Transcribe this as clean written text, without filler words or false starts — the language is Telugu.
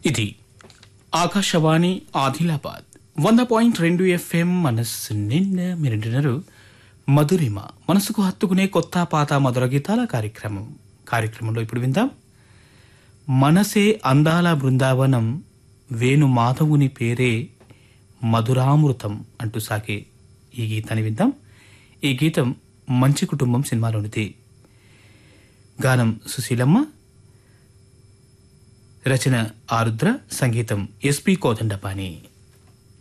ఇది ఆకాశవాణి ఆదిలాబాద్ 100.2 FM మనస్సు నిన్న మీరింటున్నారు మధురిమ మనసుకు హత్తుకునే కొత్త పాత మధుర గీతాల కార్యక్రమంలో ఇప్పుడు విందాం మనసే అందాల బృందావనం వేణు మాధవుని పేరే మధురామృతం అంటూ సాగే ఈ గీతాన్ని విందాం. ఈ గీతం మంచి కుటుంబం సినిమాలోనిది. గానం సుశీలమ్మ, రచన ఆరుద్ర, సంగీతం ఎస్పి కోదండపాణి.